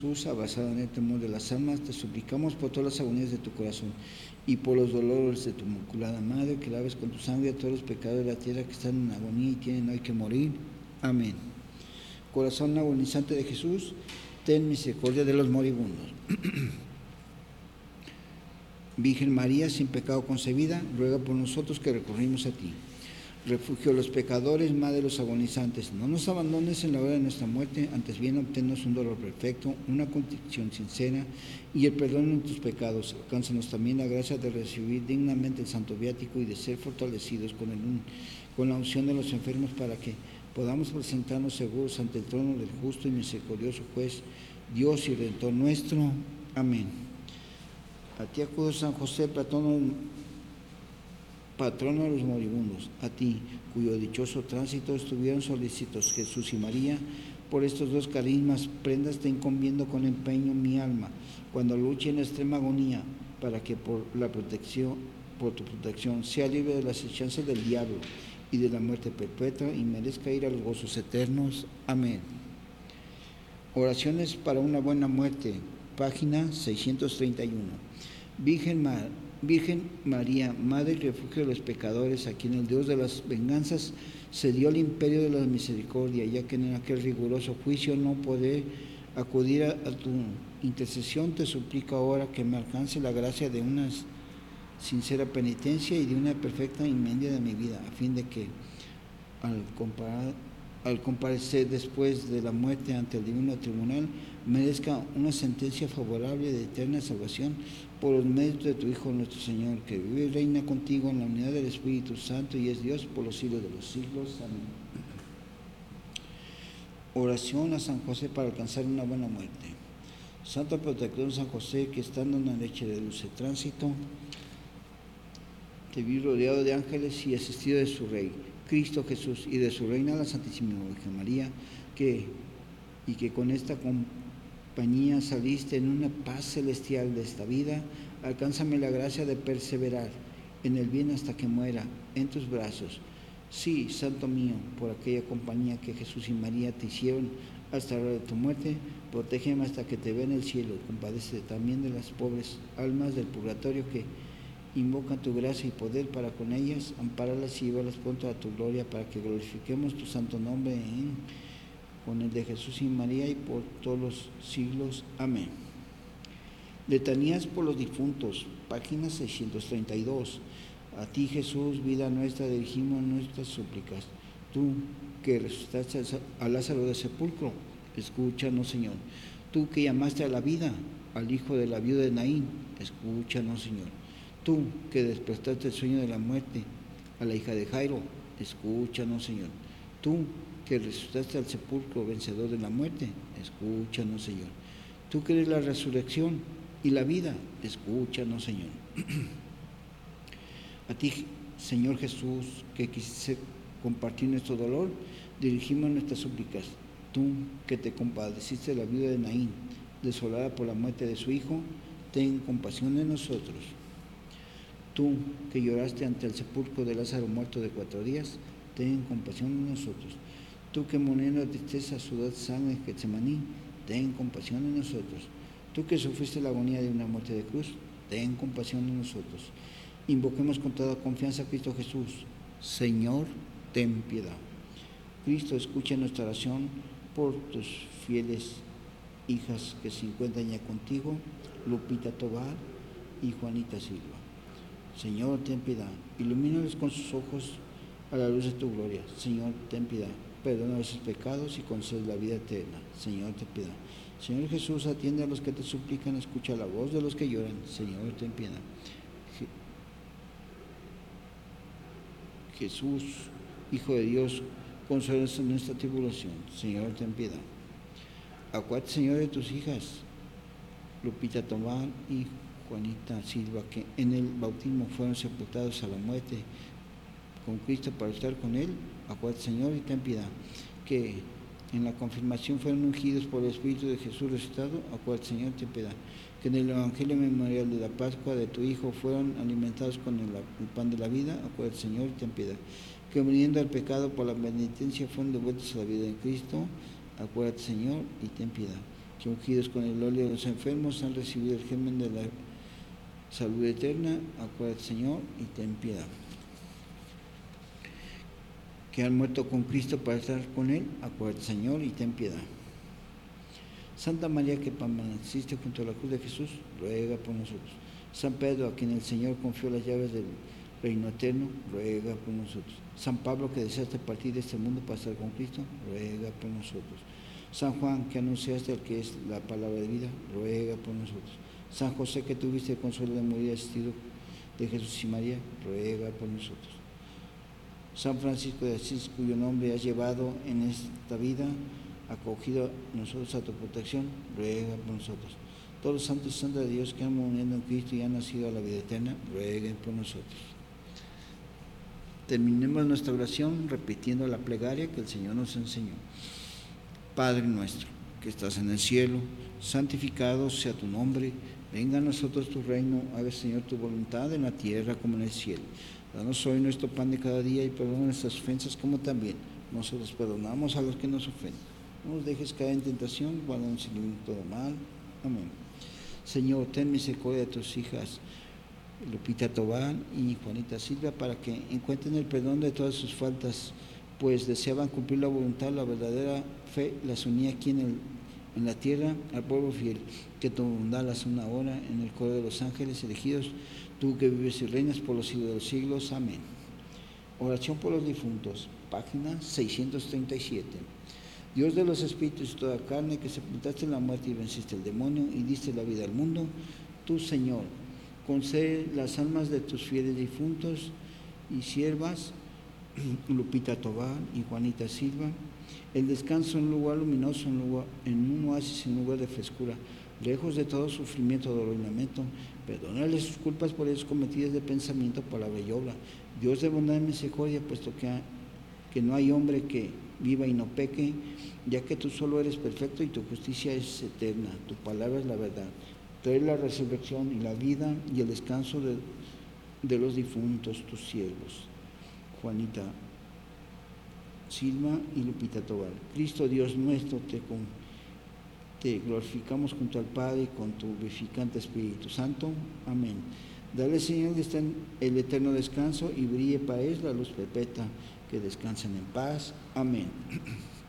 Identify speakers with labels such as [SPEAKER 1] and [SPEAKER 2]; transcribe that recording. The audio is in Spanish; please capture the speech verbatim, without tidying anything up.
[SPEAKER 1] Jesús, abrazado en el temor de las almas, te suplicamos por todas las agonías de tu corazón y por los dolores de tu inmaculada Madre, que laves con tu sangre a todos los pecados de la tierra que están en agonía y tienen hoy que morir. Amén. Corazón agonizante de Jesús, ten misericordia de los moribundos. Virgen María, sin pecado concebida, ruega por nosotros que recurrimos a ti. Refugio de los pecadores, Madre de los agonizantes, no nos abandones en la hora de nuestra muerte, antes bien obténnos un dolor perfecto, una contrición sincera y el perdón de tus pecados. Alcánzanos también la gracia de recibir dignamente el santo viático y de ser fortalecidos con, el, con la unción de los enfermos, para que podamos presentarnos seguros ante el trono del justo y misericordioso juez, Dios y Redentor nuestro. Amén. A ti acudo, San José, patrono patrono de los moribundos, a ti, cuyo dichoso tránsito estuvieron solícitos Jesús y María. Por estos dos carismas, prendas te encomiendo con empeño mi alma, cuando luche en extrema agonía, para que por la protección, por tu protección, sea libre de las hechanzas del diablo y de la muerte perpetua, y merezca ir a los gozos eternos. Amén. Oraciones para una buena muerte, página seiscientos treinta y uno. Virgen María, Virgen María, Madre y refugio de los pecadores, a quien el Dios de las venganzas cedió el imperio de la misericordia, ya que en aquel riguroso juicio no podré acudir a, a tu intercesión, te suplico ahora que me alcance la gracia de una sincera penitencia y de una perfecta enmienda de mi vida, a fin de que al comparar al comparecer después de la muerte ante el divino tribunal, merezca una sentencia favorable de eterna salvación por los méritos de tu Hijo nuestro Señor, que vive y reina contigo en la unidad del Espíritu Santo y es Dios por los siglos de los siglos. Amén. Oración a San José para alcanzar una buena muerte. Santo protector San José, que estando en la leche de dulce tránsito, te vi rodeado de ángeles y asistido de su Rey, Cristo Jesús, y de su Reina, la Santísima Virgen María, que, y que con esta compañía saliste en una paz celestial de esta vida. Alcánzame la gracia de perseverar en el bien hasta que muera en tus brazos. Sí, Santo mío, por aquella compañía que Jesús y María te hicieron hasta la hora de tu muerte, protégeme hasta que te vea en el cielo. Compadece también de las pobres almas del purgatorio que invocan tu gracia y poder para con ellas ampararlas y llevarlas pronto a tu gloria, para que glorifiquemos tu santo nombre en, con el de Jesús y María y por todos los siglos. Amén. Letanías por los difuntos, página seiscientos treinta y dos. A ti, Jesús, vida nuestra, dirigimos nuestras súplicas. Tú que resucitaste a Lázaro del sepulcro, escúchanos, Señor. Tú que llamaste a la vida al hijo de la viuda de Naín, escúchanos, Señor. Tú que despertaste el sueño de la muerte a la hija de Jairo, escúchanos, Señor. Tú que resucitaste al sepulcro vencedor de la muerte, escúchanos, Señor. Tú que eres la resurrección y la vida, escúchanos, Señor. A ti, Señor Jesús, que quisiste compartir nuestro dolor, dirigimos nuestras súplicas. Tú que te compadeciste de la viuda de Naín, desolada por la muerte de su hijo, ten compasión de nosotros. Tú que lloraste ante el sepulcro de Lázaro muerto de cuatro días, ten compasión de nosotros. Tú que muriendo de tristeza sudaste sangre en Getsemaní, ten compasión de nosotros. Tú que sufriste la agonía de una muerte de cruz, ten compasión de nosotros. Invoquemos con toda confianza a Cristo Jesús. Señor, ten piedad. Cristo, escucha nuestra oración por tus fieles hijas que se encuentran ya contigo, Lupita Tobar y Juanita Silva. Señor, ten piedad. Ilumínalos con sus ojos a la luz de tu gloria. Señor, ten piedad. Perdona sus pecados y concede la vida eterna. Señor, ten piedad. Señor Jesús, atiende a los que te suplican, escucha la voz de los que lloran. Señor, ten piedad. Jesús, Hijo de Dios, consólanos en nuestra tribulación. Señor, ten piedad. Acuérdate, Señor, de tus hijas, Lupita Tomás y Juanita Silva, que en el bautismo fueron sepultados a la muerte con Cristo para estar con Él. Acuérdate, Señor, y ten piedad. Que en la confirmación fueron ungidos por el Espíritu de Jesús resucitado. Acuérdate, Señor, ten piedad. Que en el Evangelio memorial de la Pascua de tu Hijo fueron alimentados con el, el pan de la vida. Acuérdate, Señor, y ten piedad. Que muriendo al pecado por la penitencia fueron devueltos a la vida en Cristo. Acuérdate, Señor, y ten piedad. que ungidos con el óleo de los enfermos han recibido el germen de la salud eterna, acuérdate, Señor, y ten piedad. Que han muerto con Cristo para estar con Él, acuérdate, Señor, y ten piedad. Santa María, que permaneciste junto a la cruz de Jesús, ruega por nosotros. San Pedro, a quien el Señor confió las llaves del reino eterno, ruega por nosotros. San Pablo, que deseaste partir de este mundo para estar con Cristo, ruega por nosotros. San Juan, que anunciaste al que es la palabra de vida, ruega por nosotros. San José, que tuviste el consuelo de morir asistido de Jesús y María, ruega por nosotros. San Francisco de Asís, cuyo nombre has llevado en esta vida, acogido nosotros a tu protección, ruega por nosotros. Todos los santos y santas de Dios que han murido en Cristo y han nacido a la vida eterna, rueguen por nosotros. Terminemos nuestra oración repitiendo la plegaria que el Señor nos enseñó. Padre nuestro, que estás en el cielo, santificado sea tu nombre, venga a nosotros tu reino, haga, Señor, tu voluntad en la tierra como en el cielo. Danos hoy nuestro pan de cada día y perdona nuestras ofensas como también nosotros perdonamos a los que nos ofenden. No nos dejes caer en tentación, guárdanos de todo mal. Amén. Señor, ten misericordia de tus hijas Lupita Tobar y Juanita Silva, para que encuentren el perdón de todas sus faltas, pues deseaban cumplir la voluntad, la verdadera fe, las unía aquí en, el, en la tierra al pueblo fiel. Que tu bondad las una hora en el coro de los ángeles elegidos, tú que vives y reinas por los siglos de los siglos. Amén. Oración por los difuntos, página seiscientos treinta y siete. Dios de los espíritus y toda carne, que sepultaste la muerte y venciste el demonio y diste la vida al mundo, tú, Señor, concede las almas de tus fieles difuntos y siervas, Lupita Tobar y Juanita Silva, el descanso en un lugar luminoso, en, lugar, en un oasis, en lugar de frescura, lejos de todo sufrimiento, dolor y lamento. Perdónale sus culpas por ellos cometidas de pensamiento, palabra y obra. Dios de bondad y misericordia, puesto que, ha, que no hay hombre que viva y no peque, ya que tú solo eres perfecto y tu justicia es eterna, tu palabra es la verdad. Trae la resurrección y la vida y el descanso de, de los difuntos, tus siervos, Juanita Silva y Lupita Tobar. Cristo Dios nuestro, te, con, te glorificamos junto al Padre y con tu vivificante Espíritu Santo. Amén. Dale, Señor, que estén el eterno descanso y brille para él la luz perpetua, que descansen en paz. Amén.